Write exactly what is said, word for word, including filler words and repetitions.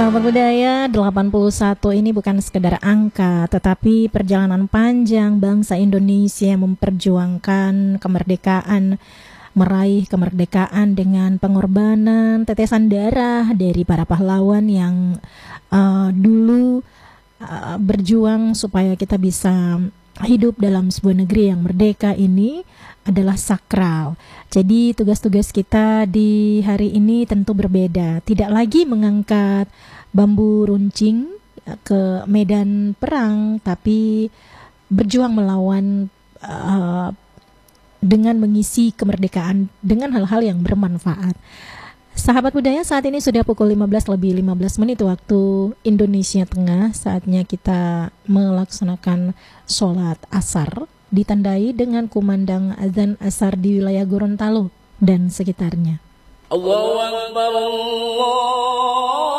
Sahabat budaya, delapan puluh satu ini bukan sekedar angka, tetapi perjalanan panjang bangsa Indonesia memperjuangkan kemerdekaan, meraih kemerdekaan dengan pengorbanan tetesan darah dari para pahlawan yang uh, dulu uh, berjuang supaya kita bisa hidup dalam sebuah negeri yang merdeka. Ini adalah sakral. Jadi tugas-tugas kita di hari ini tentu berbeda. Tidak lagi mengangkat bambu runcing ke medan perang, tapi berjuang melawan uh, dengan mengisi kemerdekaan dengan hal-hal yang bermanfaat. Sahabat budaya, saat ini sudah pukul lima belas lebih lima belas menit waktu Indonesia Tengah. Saatnya kita melaksanakan sholat asar, ditandai dengan kumandang azan asar di wilayah Gorontalo dan sekitarnya. Allahu Akbar, Allah.